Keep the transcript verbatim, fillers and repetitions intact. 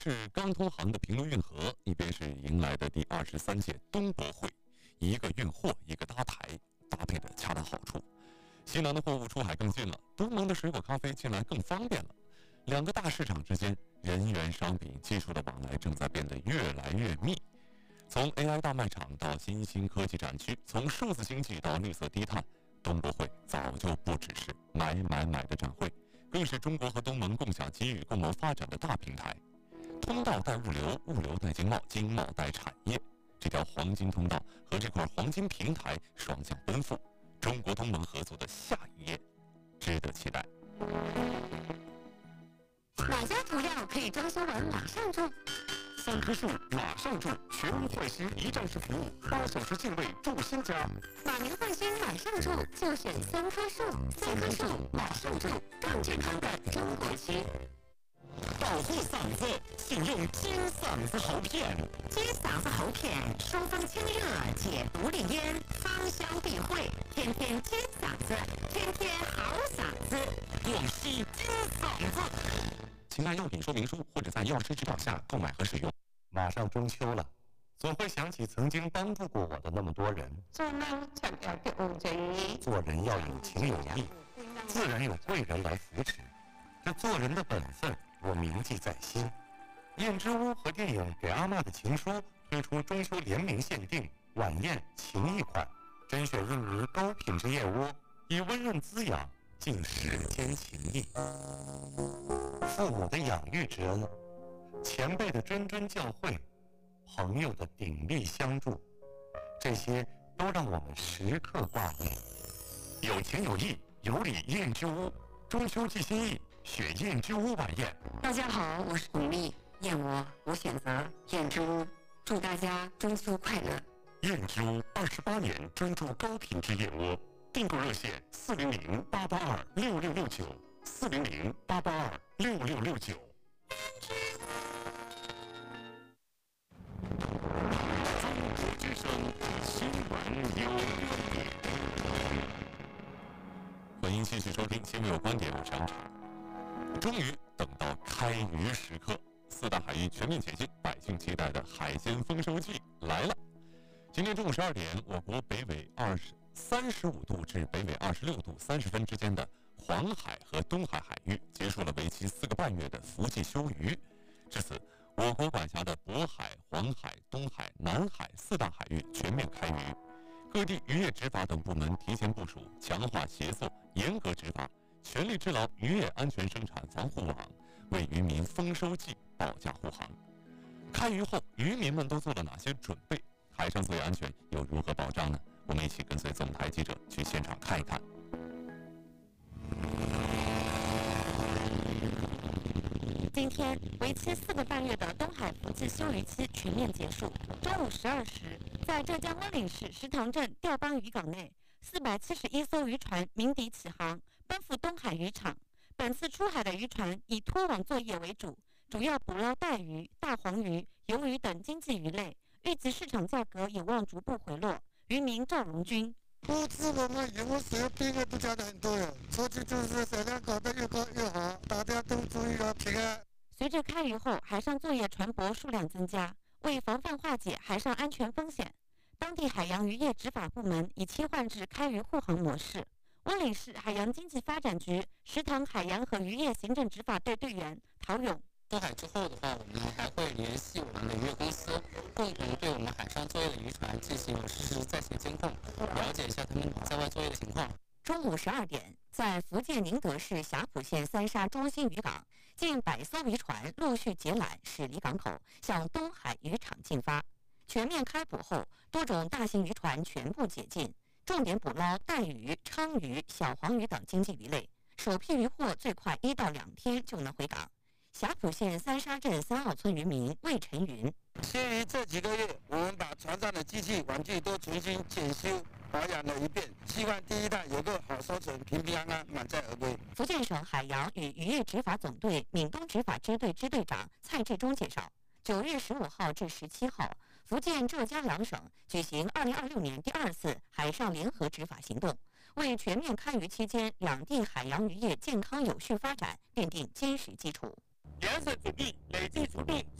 是刚通航的平卢运河，一边是迎来的第二十三届东博会，一个运货，一个搭台，搭配的恰到好处。西南的货物出海更近了，东盟的水果咖啡进来更方便了。两个大市场之间，人员、商品、技术的往来正在变得越来越密。从 A I 大卖场到新兴科技展区，从数字经济到绿色低碳，东博会早就不只是买买买的展会，更是中国和东盟共享机遇、共谋发展的大平台。通道带物流，物流带经贸，经贸带产业，这条黄金通道和这块黄金平台双向奔赴，中国东盟合作的下一页值得期待。 哪家涂料可以装修完马上住？ 三棵树马上住，全屋换新一站式服务，八小时进位住新家。 马年换新马上住，就选三棵树。三棵树马上住，更健康的中国区。 保护嗓子，请用金嗓子喉片。 金嗓子喉片，疏风清热，解毒利咽，芳香避秽，天天金嗓子，天天好嗓子。 广西金嗓子。请按药品说明书或者在药师指导下购买和使用。 马上中秋了，总会想起曾经帮助过我的那么多人。 做人才要有仁义， 做人要有情有义，自然有贵人来扶持。这做人的本分，我铭记在心。燕之屋和电影《给阿嬷的情书》推出中秋联名限定晚宴情谊款，甄选印尼高品质燕窝，以温润滋养尽世间情谊。父母的养育之恩，前辈的谆谆教诲，朋友的鼎力相助，这些都让我们时刻挂念。有情有义，有礼燕之屋，中秋寄心意，选燕之屋晚宴。 大家好，我是巩俐，燕窝我选择燕之屋，祝大家中秋快乐。 燕之屋二十八年专注高品质燕窝，订购热线四零零八八二六六六九，四零零八八二六六六九。中国之声新闻有观点，欢迎继续收听新闻有观点，我是杨晨。终于等到开渔时刻，四大海域全面解禁，百姓期待的海鲜丰收季来了。今天中午十二点，我国北纬二十三十五度至北纬二十六度三十分之间的黄海和东海海域结束了为期四个半月的伏季休渔。至此，我国管辖的渤海、黄海、东海、南海四大海域全面开渔。各地渔业执法等部门提前部署，强化协作，严格执法，全力治牢渔业安全生产防护网，为渔民丰收季保驾护航。开渔后，渔民们都做了哪些准备？海上作业安全又如何保障呢？我们一起跟随总台记者去现场看一看。 今天为期四个半月的东海伏季休渔期全面结束。中午十二时，在浙江温岭市石塘镇钓帮渔港内，四百七十一艘渔船鸣笛起航，奔赴东海渔场。本次出海的渔船以拖网作业为主，主要捕捞带鱼、大黄鱼、鱿鱼等经济鱼类，预计市场价格有望逐步回落。渔民赵荣军。 不止我们渔务学毕业不讲的很多了，出去就是尽量搞得越高越好，大家都注意要平安。 随着开渔后，海上作业船舶数量增加，为防范化解海上安全风险，当地海洋渔业执法部门已切换至开渔护航模式。温岭市海洋经济发展局石塘海洋和渔业行政执法队队员陶勇。 出海之后的话，我们还会联系我们的渔业公司，共同对我们海上作业的渔船进行实时在线监控，了解一下他们在外作业的情况。 中午十二点，在福建宁德市霞浦县三沙中心渔港，近百艘渔船陆续结缆驶离港口，向东海渔场进发。全面开捕后，多种大型渔船全部解禁，重点捕捞带鱼、鲳鱼、小黄鱼等经济鱼类。首批渔获最快一到两天就能回港。霞浦县三沙镇三澳村渔民魏晨云： 先于这几个月，我们把船上的机器玩具都重新检修保养了一遍，希望第一代有个好收成，平平安安，满载而归。 福建省海洋与渔业执法总队闽东执法支队支队长蔡志忠介绍，九月十五号至十七号，福建、浙江两省举行二零二六年第二次海上联合执法行动，为全面开渔期间两地海洋渔业健康有序发展奠定坚实基础。 颜色主币累计出币